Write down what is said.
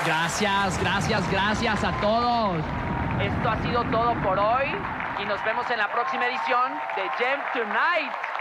Gracias a todos. Esto ha sido todo por hoy y nos vemos en la próxima edición de Gem Tonight.